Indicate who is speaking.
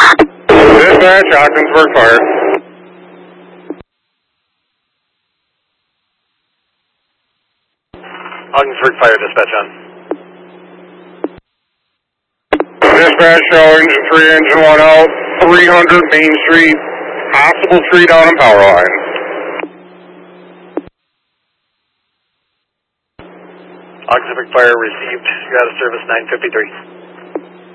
Speaker 1: Dispatch, Ogdensburg Fire.
Speaker 2: Ogdensburg Fire, dispatch on.
Speaker 1: Dispatch showing 3 engine 1 out, 300 Main Street, possible tree down and power line.
Speaker 2: Ogdensburg Fire received. You're out of service 953.